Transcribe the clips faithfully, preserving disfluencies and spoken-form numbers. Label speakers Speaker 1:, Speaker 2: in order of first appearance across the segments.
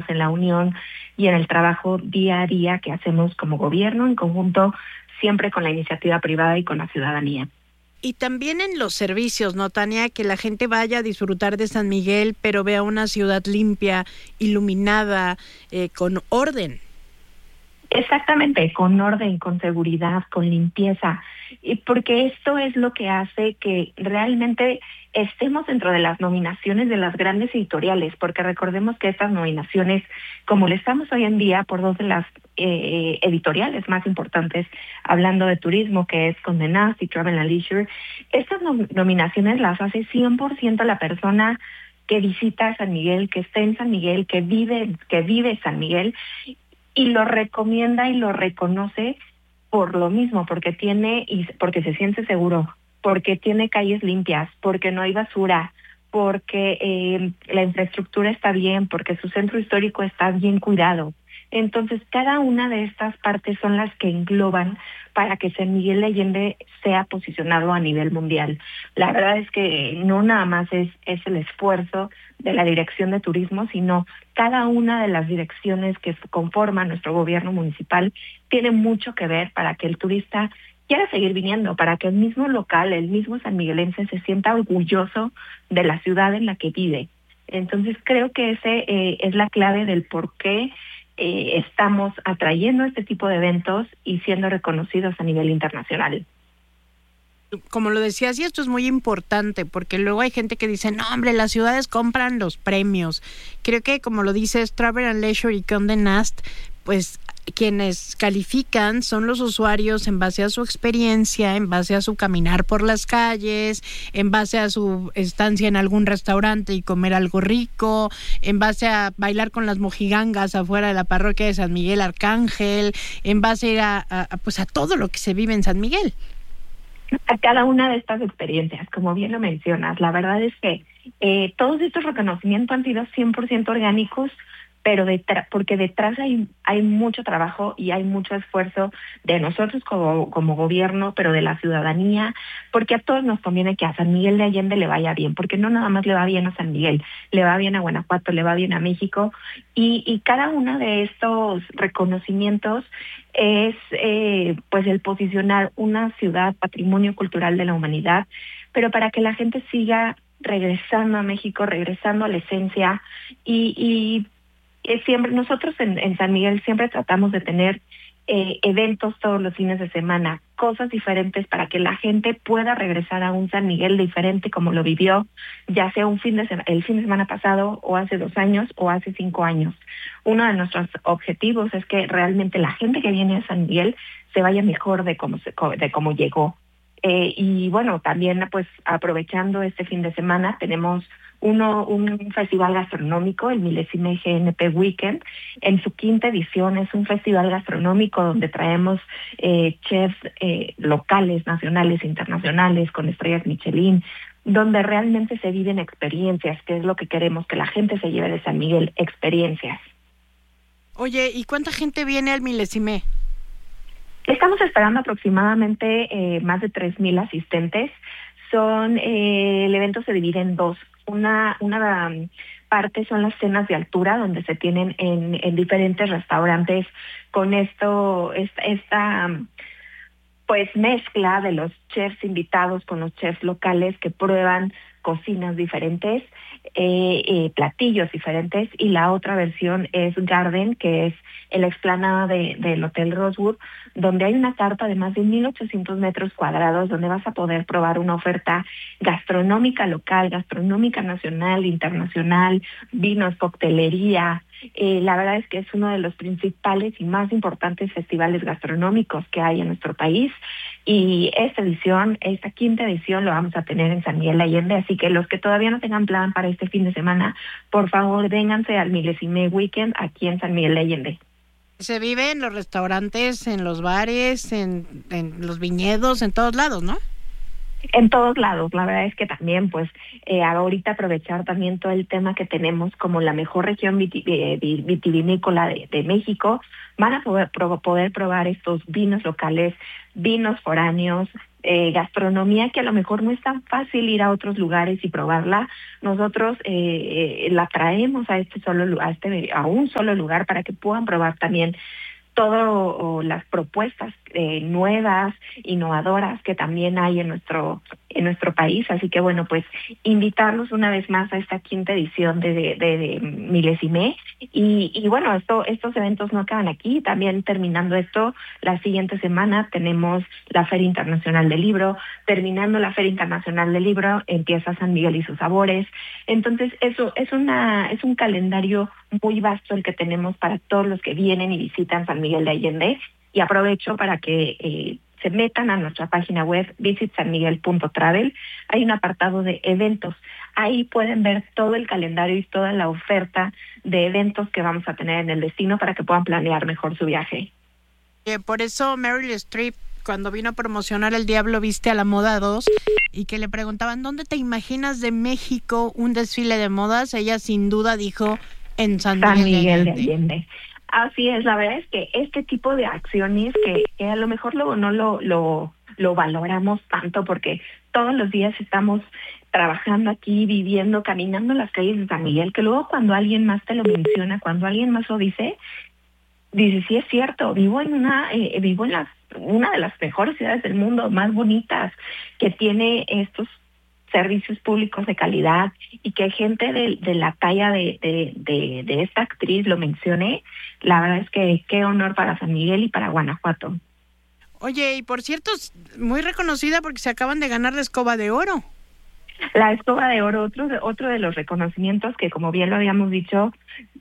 Speaker 1: en la unión y en el trabajo día a día que hacemos como gobierno en conjunto, siempre con la iniciativa privada y con la ciudadanía.
Speaker 2: Y también en los servicios, ¿no, Tania? Que la gente vaya a disfrutar de San Miguel, pero vea una ciudad limpia, iluminada, eh, con orden.
Speaker 1: Exactamente, con orden, con seguridad, con limpieza, y porque esto es lo que hace que realmente estemos dentro de las nominaciones de las grandes editoriales, porque recordemos que estas nominaciones, como le estamos hoy en día por dos de las eh, editoriales más importantes, hablando de turismo, que es Condé Nast y Travel and Leisure, estas nom- nominaciones las hace cien por ciento la persona que visita San Miguel, que está en San Miguel, que vive, que vive San Miguel, y lo recomienda y lo reconoce por lo mismo, porque tiene y porque se siente seguro, porque tiene calles limpias, porque no hay basura, porque eh, la infraestructura está bien, porque su centro histórico está bien cuidado. Entonces, cada una de estas partes son las que engloban para que San Miguel de Allende sea posicionado a nivel mundial. La verdad es que no nada más es, es el esfuerzo de la Dirección de Turismo, sino cada una de las direcciones que conforman nuestro gobierno municipal tiene mucho que ver para que el turista quiera seguir viniendo, para que el mismo local, el mismo sanmiguelense se sienta orgulloso de la ciudad en la que vive. Entonces, creo que ese eh, es la clave del por qué Eh, estamos atrayendo este tipo de eventos y siendo reconocidos a nivel internacional.
Speaker 2: Como lo decías, y esto es muy importante, porque luego hay gente que dice, no, hombre, las ciudades compran los premios. Creo que, como lo dices, Travel and Leisure y Condé Nast, pues quienes califican son los usuarios en base a su experiencia, en base a su caminar por las calles, en base a su estancia en algún restaurante y comer algo rico, en base a bailar con las mojigangas afuera de la parroquia de San Miguel Arcángel, en base a, a, a pues a todo lo que se vive en San Miguel.
Speaker 1: A cada una de estas experiencias, como bien lo mencionas, la verdad es que eh, todos estos reconocimientos han sido cien por ciento orgánicos, pero detrás, porque detrás hay, hay mucho trabajo y hay mucho esfuerzo de nosotros como, como gobierno, pero de la ciudadanía, porque a todos nos conviene que a San Miguel de Allende le vaya bien, porque no nada más le va bien a San Miguel, le va bien a Guanajuato, le va bien a México, y, y cada uno de estos reconocimientos es eh, pues el posicionar una ciudad patrimonio cultural de la humanidad, pero para que la gente siga regresando a México, regresando a la esencia, y, y eh, siempre nosotros en, en San Miguel siempre tratamos de tener eh, eventos todos los fines de semana, cosas diferentes para que la gente pueda regresar a un San Miguel diferente como lo vivió, ya sea un fin de semana, el fin de semana pasado, o hace dos años, o hace cinco años. Uno de nuestros objetivos es que realmente la gente que viene a San Miguel se vaya mejor de cómo se, de cómo llegó. Eh, y bueno, también pues aprovechando este fin de semana tenemos uno un festival gastronómico, el Milésime G N P Weekend, en su quinta edición. Es un festival gastronómico donde traemos eh, chefs eh, locales, nacionales, internacionales, con estrellas Michelin, donde realmente se viven experiencias, que es lo que queremos, que la gente se lleve de San Miguel, experiencias.
Speaker 2: Oye, ¿y cuánta gente viene al Milésime?
Speaker 1: Estamos esperando aproximadamente eh, más de tres mil asistentes. Son eh, el evento se divide en dos. Una, una um, parte son las cenas de altura, donde se tienen en, en diferentes restaurantes con esto, esta, esta um, pues mezcla de los chefs invitados con los chefs locales que prueban cocinas diferentes, eh, eh, platillos diferentes, y la otra versión es Garden, que es en la explanada de, del Hotel Rosewood, donde hay una carpa de más de mil ochocientos metros cuadrados, donde vas a poder probar una oferta gastronómica local, gastronómica nacional, internacional, vinos, coctelería. Eh, la verdad es que es uno de los principales y más importantes festivales gastronómicos que hay en nuestro país, y esta edición, esta quinta edición, lo vamos a tener en San Miguel de Allende, así que los que todavía no tengan plan para este fin de semana, por favor, vénganse al Milésime Weekend aquí en San Miguel de Allende.
Speaker 2: Se vive en los restaurantes, en los bares, en, en los viñedos, en todos lados, ¿no?
Speaker 1: En todos lados. La verdad es que también, pues, eh, ahorita aprovechar también todo el tema que tenemos como la mejor región vitivinícola de, de México, van a poder, pro, poder probar estos vinos locales, vinos foráneos, eh, gastronomía que a lo mejor no es tan fácil ir a otros lugares y probarla. Nosotros eh, la traemos a este solo a este a un solo lugar para que puedan probar también todas las propuestas eh, nuevas, innovadoras que también hay en nuestro en nuestro país. Así que bueno, pues invitarlos una vez más a esta quinta edición de, de, de, de Milésime. Y, y bueno, esto, estos eventos no acaban aquí. También terminando esto, la siguiente semana tenemos la Feria Internacional del Libro. Terminando la Feria Internacional del Libro, empieza San Miguel y sus sabores. Entonces, eso es una es un calendario muy vasto el que tenemos para todos los que vienen y visitan San Miguel de Allende. Y aprovecho para que eh, se metan a nuestra página web visit san miguel punto travel. Hay un apartado de eventos. Ahí pueden ver todo el calendario y toda la oferta de eventos que vamos a tener en el destino para que puedan planear mejor su viaje.
Speaker 2: Eh, por eso Meryl Streep, cuando vino a promocionar El Diablo Viste a la Moda dos y que le preguntaban ¿dónde te imaginas de México un desfile de modas? Ella sin duda dijo en San,
Speaker 1: San
Speaker 2: Miguel,
Speaker 1: Miguel
Speaker 2: de
Speaker 1: de Allende. Así es, la verdad es que este tipo de acciones que, que a lo mejor luego no lo, lo, lo valoramos tanto porque todos los días estamos trabajando aquí, viviendo, caminando las calles de San Miguel, que luego cuando alguien más te lo menciona, cuando alguien más lo dice, dices, sí es cierto, vivo en una, eh, vivo en las, una de las mejores ciudades del mundo, más bonitas, que tiene estos servicios públicos de calidad y que gente de, de la talla de, de, de, de esta actriz lo mencione. La verdad es que qué honor para San Miguel y para Guanajuato.
Speaker 2: Oye, y por cierto, muy reconocida porque se acaban de ganar la Escoba de Oro.
Speaker 1: La Escoba de Oro, otro de, otro de los reconocimientos que, como bien lo habíamos dicho,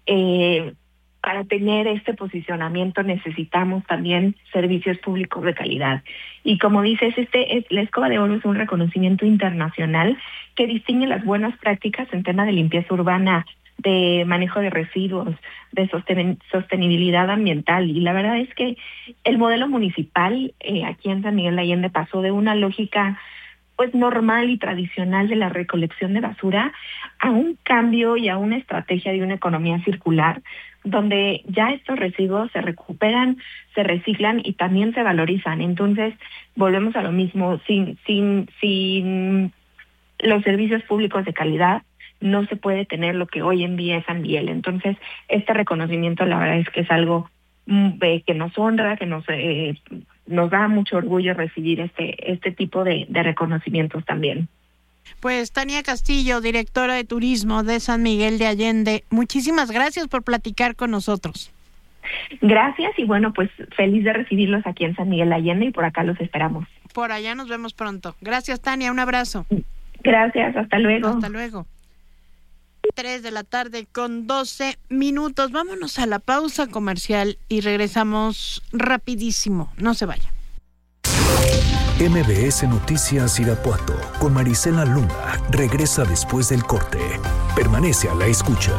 Speaker 1: eh, para tener este posicionamiento necesitamos también servicios públicos de calidad. Y como dices, este es, la Escoba de Oro es un reconocimiento internacional que distingue las buenas prácticas en tema de limpieza urbana, de manejo de residuos, de sosten- sostenibilidad ambiental. Y la verdad es que el modelo municipal eh, aquí en San Miguel de Allende pasó de una lógica pues normal y tradicional de la recolección de basura a un cambio y a una estrategia de una economía circular, donde ya estos residuos se recuperan, se reciclan y también se valorizan. Entonces, volvemos a lo mismo, sin, sin, sin los servicios públicos de calidad, no se puede tener lo que hoy en día es San Miguel. Entonces, este reconocimiento la verdad es que es algo eh, que nos honra, que nos eh, nos da mucho orgullo recibir este este tipo de, de reconocimientos también.
Speaker 2: Pues Tania Castillo, directora de turismo de San Miguel de Allende, muchísimas gracias por platicar con nosotros.
Speaker 1: Gracias y bueno, pues feliz de recibirlos aquí en San Miguel de Allende y por acá los esperamos.
Speaker 2: Por allá nos vemos pronto. Gracias, Tania, un abrazo.
Speaker 1: Gracias, hasta luego.
Speaker 2: Hasta luego. Tres de la tarde con doce minutos. Vámonos a la pausa comercial y regresamos rapidísimo. No se vayan.
Speaker 3: M B S Noticias Irapuato con Marisela Luna regresa después del corte. Permanece a la escucha.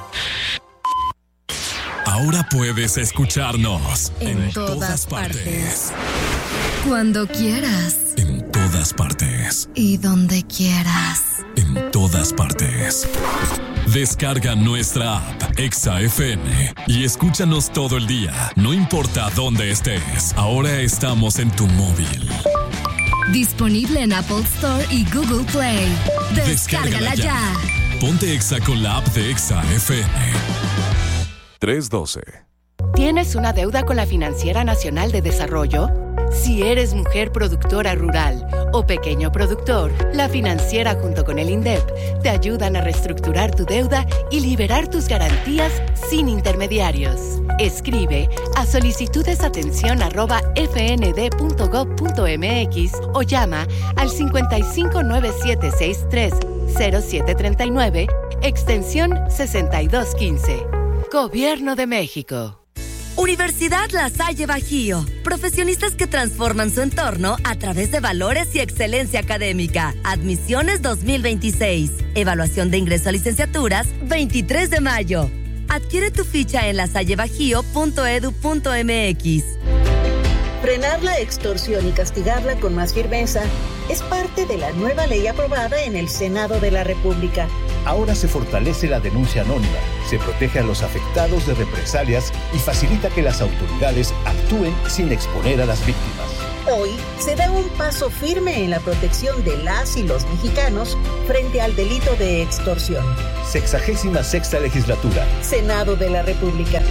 Speaker 4: Ahora puedes escucharnos
Speaker 5: en, en todas, todas partes. partes. Cuando quieras.
Speaker 4: En todas partes.
Speaker 5: Y donde quieras.
Speaker 4: En todas partes. Descarga nuestra app Exa F M y escúchanos todo el día, no importa dónde estés. Ahora estamos en tu móvil.
Speaker 5: Disponible en Apple Store y Google Play. Descárgala, Descárgala ya.
Speaker 4: ya. Ponte Exa con la app de Exa F M.
Speaker 3: tres doce.
Speaker 6: ¿Tienes una deuda con la Financiera Nacional de Desarrollo? Si eres mujer productora rural o pequeño productor, la Financiera junto con el INDEP te ayudan a reestructurar tu deuda y liberar tus garantías sin intermediarios. Escribe a solicitudesatención arroba f n d punto gov punto m x o llama al cincuenta y cinco nueve siete sesenta y tres cero siete treinta y nueve, extensión sesenta y dos quince. Gobierno de México.
Speaker 7: Universidad La Salle Bajío. Profesionistas que transforman su entorno a través de valores y excelencia académica. Admisiones dos mil veintiséis. Evaluación de ingreso a licenciaturas veintitrés de mayo. Adquiere tu ficha en lasallebajío punto edu punto m x.
Speaker 8: Frenar la extorsión y castigarla con más firmeza es parte de la nueva ley aprobada en el Senado de la República.
Speaker 9: Ahora se fortalece la denuncia anónima, se protege a los afectados de represalias y facilita que las autoridades actúen sin exponer a las víctimas.
Speaker 8: Hoy se da un paso firme en la protección de las y los mexicanos frente al delito de extorsión.
Speaker 9: Sexagésima sexta legislatura.
Speaker 8: Senado de la República.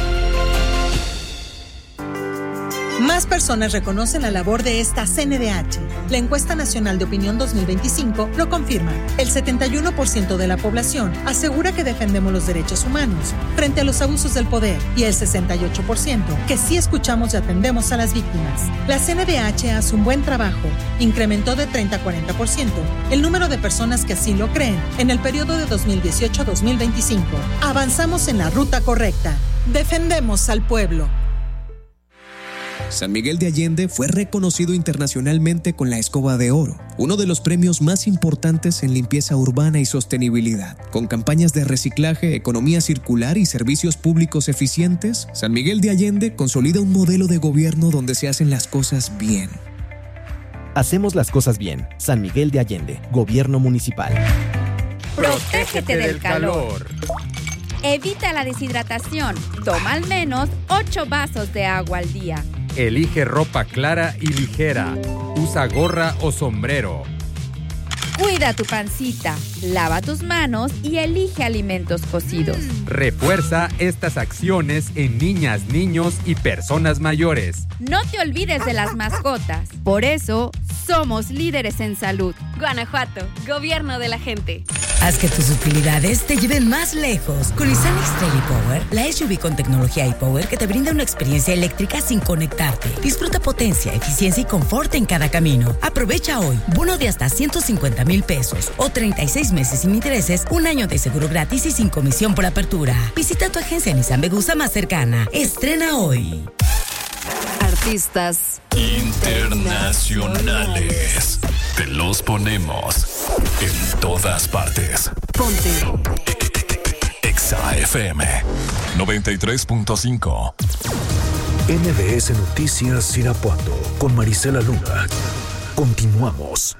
Speaker 10: Más personas reconocen la labor de esta C N D H. La encuesta nacional de opinión dos mil veinticinco lo confirma. El setenta y uno por ciento de la población asegura que defendemos los derechos humanos frente a los abusos del poder y el sesenta y ocho por ciento que sí escuchamos y atendemos a las víctimas. La C N D H hace un buen trabajo. Incrementó de treinta a cuarenta por ciento el número de personas que así lo creen en el periodo de dos mil dieciocho a dos mil veinticinco. Avanzamos en la ruta correcta. Defendemos al pueblo.
Speaker 11: San Miguel de Allende fue reconocido internacionalmente con la Escoba de Oro, uno de los premios más importantes en limpieza urbana y sostenibilidad. Con campañas de reciclaje, economía circular y servicios públicos eficientes, San Miguel de Allende consolida un modelo de gobierno donde se hacen las cosas bien.
Speaker 12: Hacemos las cosas bien. San Miguel de Allende, Gobierno Municipal.
Speaker 13: Protégete del calor. Evita la deshidratación. Toma al menos ocho vasos de agua al día.
Speaker 14: Elige ropa clara y ligera. Usa gorra o sombrero.
Speaker 13: Cuida tu pancita, lava tus manos y elige alimentos cocidos.
Speaker 14: Refuerza estas acciones en niñas, niños y personas mayores.
Speaker 13: No te olvides de las mascotas. Por eso, somos líderes en salud.
Speaker 15: Guanajuato, gobierno de la gente.
Speaker 16: Haz que tus utilidades te lleven más lejos. Con Nissan X-Trail e-Power, la S U V con tecnología e-Power que te brinda una experiencia eléctrica sin conectarte. Disfruta potencia, eficiencia y confort en cada camino. Aprovecha hoy bono de hasta ciento cincuenta mil pesos o treinta y seis meses sin intereses, un año de seguro gratis y sin comisión por apertura. Visita tu agencia Nissan Vegusa más cercana. Estrena hoy.
Speaker 5: Artistas
Speaker 4: internacionales. Te los ponemos en todas partes.
Speaker 5: Ponte
Speaker 4: Exa F M noventa y tres punto cinco.
Speaker 3: M B S Noticias Irapuato con Marisela Luna. Continuamos.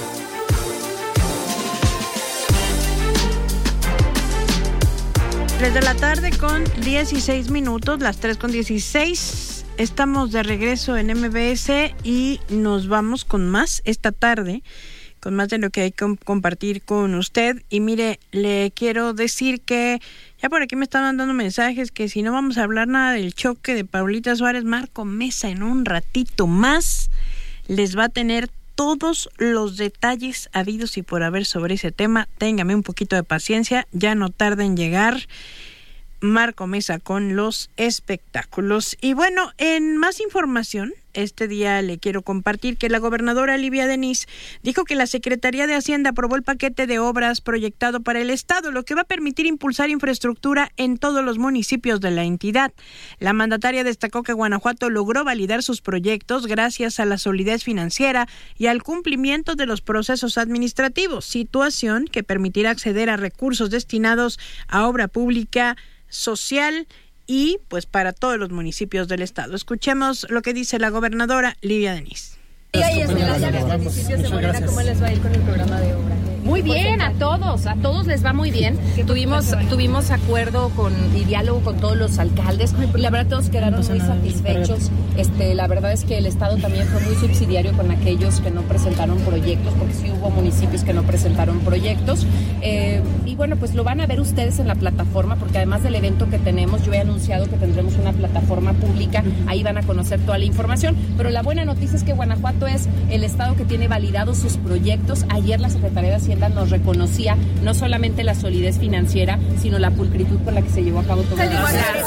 Speaker 2: tres de la tarde con dieciséis minutos, las tres con dieciséis. Estamos de regreso en M B S y nos vamos con más esta tarde, con más de lo que hay que compartir con usted. Y mire, le quiero decir que ya por aquí me están mandando mensajes que si no vamos a hablar nada del choque de Paulita Suárez, Marco Mesa en un ratito más les va a tener todos los detalles habidos y por haber sobre ese tema. Téngame un poquito de paciencia, ya no tarda en llegar Marco Mesa con los espectáculos. Y bueno, en más información, este día le quiero compartir que la gobernadora Livia Denis dijo que la Secretaría de Hacienda aprobó el paquete de obras proyectado para el Estado, lo que va a permitir impulsar infraestructura en todos los municipios de la entidad. La mandataria destacó que Guanajuato logró validar sus proyectos gracias a la solidez financiera y al cumplimiento de los procesos administrativos, situación que permitirá acceder a recursos destinados a obra pública, social y pues para todos los municipios del estado. Escuchemos lo que dice la gobernadora Livia Denis.
Speaker 15: ¿Cómo les va a ir con el programa de obra?
Speaker 17: Muy bien, a todos, a todos les va muy bien. Tuvimos tuvimos acuerdo con y diálogo con todos los alcaldes y la verdad todos quedaron muy satisfechos. Este, la verdad es que el Estado también fue muy subsidiario con aquellos que no presentaron proyectos, porque sí hubo municipios que no presentaron proyectos. Eh, y bueno, pues lo van a ver ustedes en la plataforma, porque además del evento que tenemos, yo he anunciado que tendremos una plataforma pública, ahí van a conocer toda la información. Pero la buena noticia es que Guanajuato es el estado que tiene validados sus proyectos. Ayer la Secretaría de Hacienda nos reconocía no solamente la solidez financiera, sino la pulcritud con la que se llevó a cabo todo el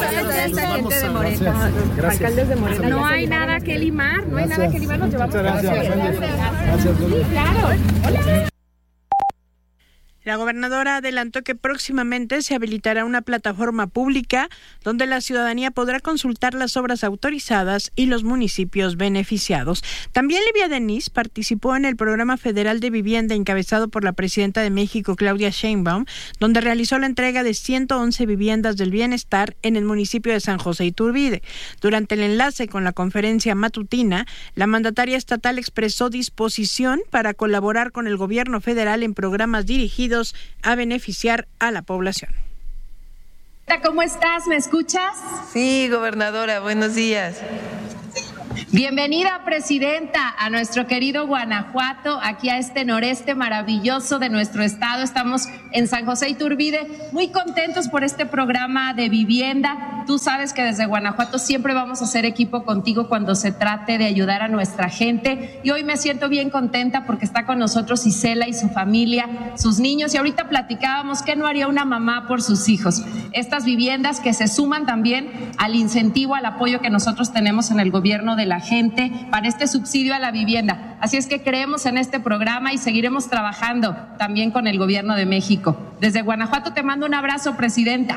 Speaker 17: proceso.
Speaker 15: No hay nada que limar, no hay nada que limar, nos llevamos.
Speaker 17: Gracias.
Speaker 15: Sí, claro. Hola.
Speaker 2: La gobernadora adelantó que próximamente se habilitará una plataforma pública donde la ciudadanía podrá consultar las obras autorizadas y los municipios beneficiados. También Livia Denis participó en el Programa Federal de Vivienda encabezado por la presidenta de México, Claudia Sheinbaum, donde realizó la entrega de ciento once viviendas del bienestar en el municipio de San José Iturbide. Durante el enlace con la conferencia matutina, la mandataria estatal expresó disposición para colaborar con el gobierno federal en programas dirigidos a beneficiar a la población.
Speaker 15: ¿Cómo estás? ¿Me escuchas?
Speaker 18: Sí, gobernadora, buenos días. Bienvenida, presidenta, a nuestro querido Guanajuato, aquí a este noreste maravilloso de nuestro estado. Estamos en San José Iturbide, muy contentos por este programa de vivienda. Tú sabes que desde Guanajuato siempre vamos a hacer equipo contigo cuando se trate de ayudar a nuestra gente. Y hoy me siento bien contenta porque está con nosotros Isela y su familia, sus niños. Y ahorita platicábamos qué no haría una mamá por sus hijos. Estas viviendas que se suman también al incentivo, al apoyo que nosotros tenemos en el gobierno de la gente para este subsidio a la vivienda. Así es que creemos en este programa y seguiremos trabajando también con el gobierno de México. Desde Guanajuato te mando un abrazo, presidenta.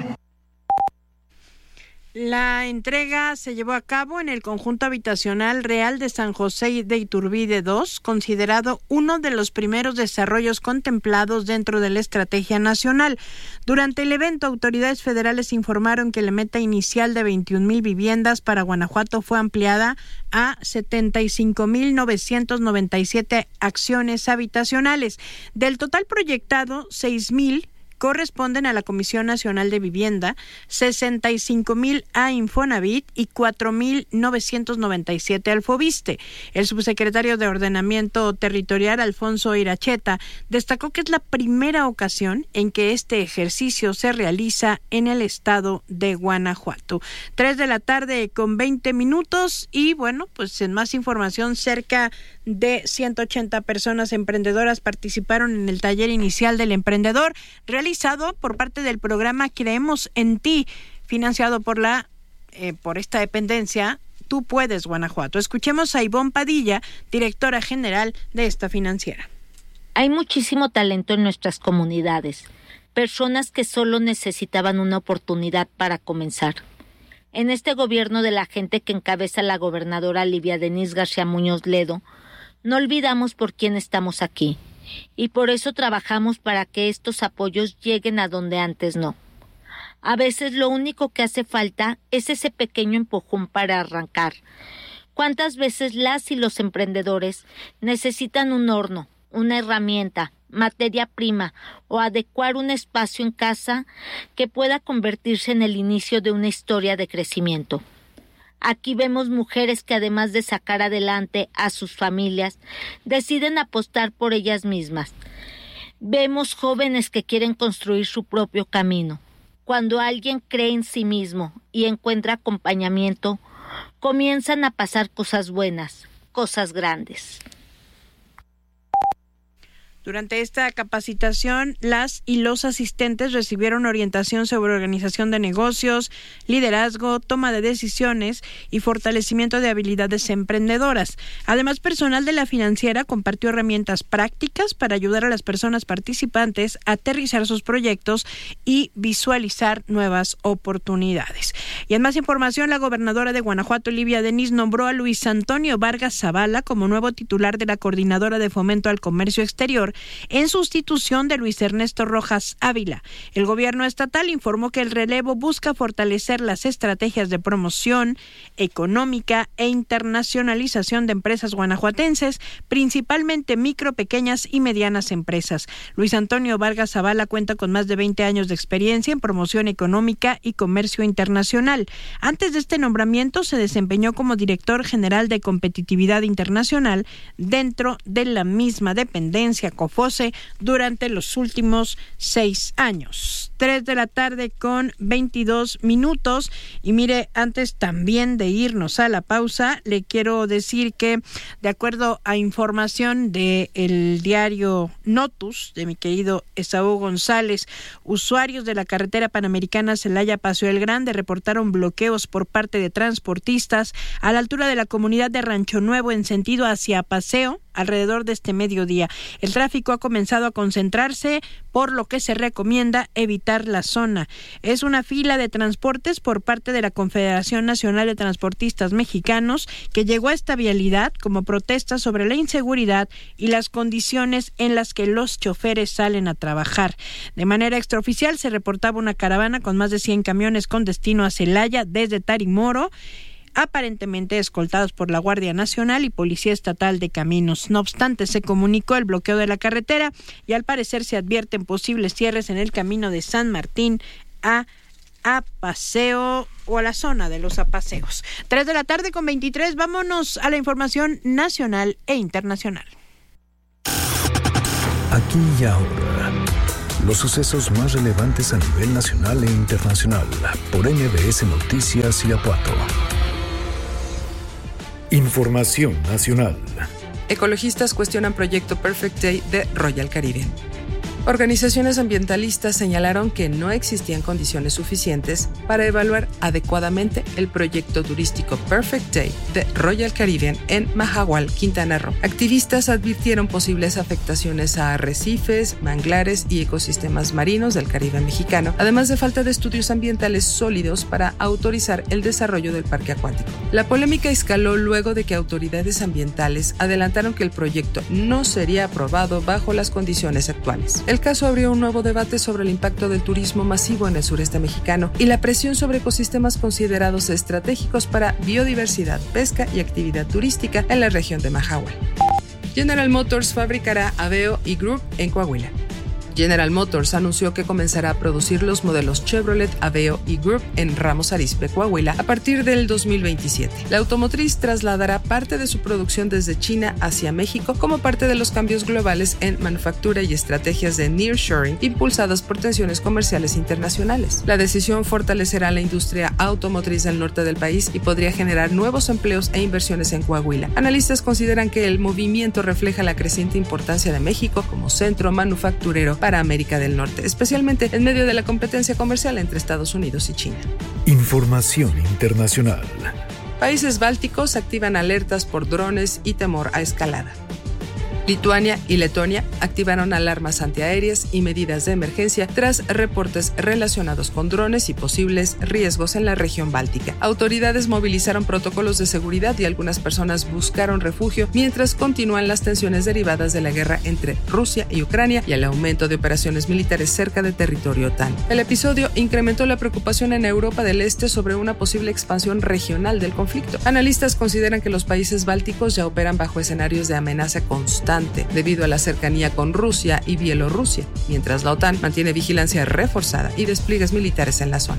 Speaker 2: La entrega se llevó a cabo en el conjunto habitacional Real de San José de Iturbide dos, considerado uno de los primeros desarrollos contemplados dentro de la estrategia nacional. Durante el evento, autoridades federales informaron que la meta inicial de veintiún mil viviendas para Guanajuato fue ampliada a setenta y cinco mil novecientos noventa y siete acciones habitacionales. Del total proyectado, seis mil corresponden a la Comisión Nacional de Vivienda, sesenta y cinco mil a Infonavit y cuatro mil novecientos noventa y siete al Fobiste. El subsecretario de Ordenamiento Territorial, Alfonso Iracheta, destacó que es la primera ocasión en que este ejercicio se realiza en el estado de Guanajuato. Tres de la tarde con veinte minutos y bueno, pues en más información, cerca de ciento ochenta personas emprendedoras participaron en el taller inicial del emprendedor realizado por parte del programa Creemos en Ti, financiado por la eh, por esta dependencia Tú Puedes Guanajuato. Escuchemos a Ivonne Padilla, directora general de esta financiera.
Speaker 19: Hay muchísimo talento en nuestras comunidades, personas que solo necesitaban una oportunidad para comenzar. En este gobierno de la gente que encabeza la gobernadora Livia Denise García Muñoz Ledo, no olvidamos por quién estamos aquí, y por eso trabajamos para que estos apoyos lleguen a donde antes no. A veces lo único que hace falta es ese pequeño empujón para arrancar. ¿Cuántas veces las y los emprendedores necesitan un horno, una herramienta, materia prima o adecuar un espacio en casa que pueda convertirse en el inicio de una historia de crecimiento? Aquí vemos mujeres que además de sacar adelante a sus familias, deciden apostar por ellas mismas. Vemos jóvenes que quieren construir su propio camino. Cuando alguien cree en sí mismo y encuentra acompañamiento, comienzan a pasar cosas buenas, cosas grandes.
Speaker 2: Durante esta capacitación, las y los asistentes recibieron orientación sobre organización de negocios, liderazgo, toma de decisiones y fortalecimiento de habilidades emprendedoras. Además, personal de la financiera compartió herramientas prácticas para ayudar a las personas participantes a aterrizar sus proyectos y visualizar nuevas oportunidades. Y en más información, la gobernadora de Guanajuato, Livia Denise, nombró a Luis Antonio Vargas Zavala como nuevo titular de la Coordinadora de Fomento al Comercio Exterior, en sustitución de Luis Ernesto Rojas Ávila. El gobierno estatal informó que el relevo busca fortalecer las estrategias de promoción económica e internacionalización de empresas guanajuatenses, principalmente micro, pequeñas y medianas empresas. Luis Antonio Vargas Zavala cuenta con más de veinte años de experiencia en promoción económica y comercio internacional. Antes de este nombramiento se desempeñó como director general de competitividad internacional dentro de la misma dependencia COFOSE durante los últimos seis años. Tres de la tarde con veintidós minutos. Y mire, antes también de irnos a la pausa, le quiero decir que, de acuerdo a información del diario Notus, de mi querido Esaú González, usuarios de la carretera panamericana Celaya-Paseo el Grande reportaron bloqueos por parte de transportistas a la altura de la comunidad de Rancho Nuevo en sentido hacia Paseo alrededor de este mediodía. El tráfico ha comenzado a concentrarse, por lo que se recomienda evitar la zona. Es una fila de transportes por parte de la Confederación Nacional de Transportistas Mexicanos que llegó a esta vialidad como protesta sobre la inseguridad y las condiciones en las que los choferes salen a trabajar. De manera extraoficial se reportaba una caravana con más de cien camiones con destino a Celaya desde Tarimoro, aparentemente escoltados por la Guardia Nacional y Policía Estatal de Caminos. No obstante, se comunicó el bloqueo de la carretera y al parecer se advierten posibles cierres en el camino de San Martín a a paseo o a la zona de los apaseos. Tres de la tarde con veintitrés, vámonos a la información nacional e internacional.
Speaker 3: Aquí y ahora, los sucesos más relevantes a nivel nacional e internacional por M B S Noticias Irapuato. Información nacional.
Speaker 20: Ecologistas cuestionan proyecto Perfect Day de Royal Caribbean. Organizaciones ambientalistas señalaron que no existían condiciones suficientes para evaluar adecuadamente el proyecto turístico Perfect Day de Royal Caribbean en Mahahual, Quintana Roo. Activistas advirtieron posibles afectaciones a arrecifes, manglares y ecosistemas marinos del Caribe mexicano, además de falta de estudios ambientales sólidos para autorizar el desarrollo del parque acuático. La polémica escaló luego de que autoridades ambientales adelantaron que el proyecto no sería aprobado bajo las condiciones actuales. El caso abrió un nuevo debate sobre el impacto del turismo masivo en el sureste mexicano y la presión sobre ecosistemas considerados estratégicos para biodiversidad, pesca y actividad turística en la región de Mahahual. General Motors fabricará Aveo y Group en Coahuila. General Motors anunció que comenzará a producir los modelos Chevrolet, Aveo y Group en Ramos Arizpe, Coahuila, a partir del dos mil veintisiete. La automotriz trasladará parte de su producción desde China hacia México como parte de los cambios globales en manufactura y estrategias de nearshoring impulsadas por tensiones comerciales internacionales. La decisión fortalecerá la industria automotriz del norte del país y podría generar nuevos empleos e inversiones en Coahuila. Analistas consideran que el movimiento refleja la creciente importancia de México como centro manufacturero para América del Norte, especialmente en medio de la competencia comercial entre Estados Unidos y China.
Speaker 3: Información internacional.
Speaker 20: Países bálticos activan alertas por drones y temor a escalada. Lituania y Letonia activaron alarmas antiaéreas y medidas de emergencia tras reportes relacionados con drones y posibles riesgos en la región báltica. Autoridades movilizaron protocolos de seguridad y algunas personas buscaron refugio mientras continúan las tensiones derivadas de la guerra entre Rusia y Ucrania y el aumento de operaciones militares cerca de territorio OTAN. El episodio incrementó la preocupación en Europa del Este sobre una posible expansión regional del conflicto. Analistas consideran que los países bálticos ya operan bajo escenarios de amenaza constante debido a la cercanía con Rusia y Bielorrusia, mientras la OTAN mantiene vigilancia reforzada y despliegues militares en la zona.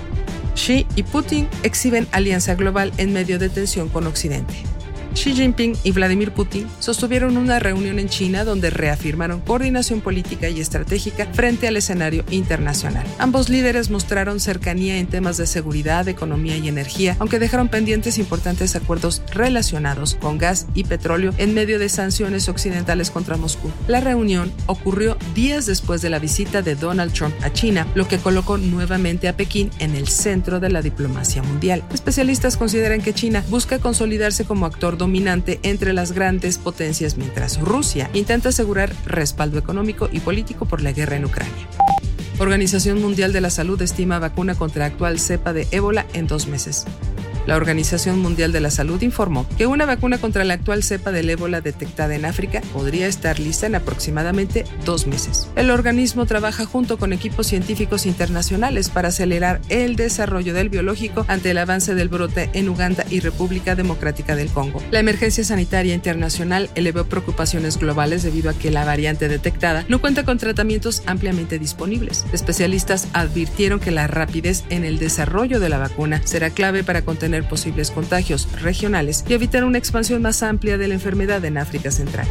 Speaker 20: Xi y Putin exhiben alianza global en medio de tensión con Occidente. Xi Jinping y Vladimir Putin sostuvieron una reunión en China donde reafirmaron coordinación política y estratégica frente al escenario internacional. Ambos líderes mostraron cercanía en temas de seguridad, economía y energía, aunque dejaron pendientes importantes acuerdos relacionados con gas y petróleo en medio de sanciones occidentales contra Moscú. La reunión ocurrió días después de la visita de Donald Trump a China, lo que colocó nuevamente a Pekín en el centro de la diplomacia mundial. Especialistas consideran que China busca consolidarse como actor dominante entre las grandes potencias, mientras Rusia intenta asegurar respaldo económico y político por la guerra en Ucrania. Organización Mundial de la Salud estima vacuna contra actual cepa de ébola en dos meses. La Organización Mundial de la Salud informó que una vacuna contra la actual cepa del ébola detectada en África podría estar lista en aproximadamente dos meses. El organismo trabaja junto con equipos científicos internacionales para acelerar el desarrollo del biológico ante el avance del brote en Uganda y República Democrática del Congo. La emergencia sanitaria internacional elevó preocupaciones globales debido a que la variante detectada no cuenta con tratamientos ampliamente disponibles. Especialistas advirtieron que la rapidez en el desarrollo de la vacuna será clave para contener posibles contagios regionales y evitar una expansión más amplia de la enfermedad en África Central.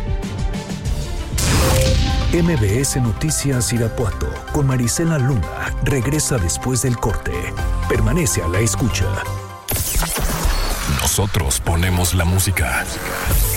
Speaker 3: M B S Noticias Irapuato con Marisela Luna regresa después del corte. Permanece a la escucha.
Speaker 4: Nosotros ponemos la música.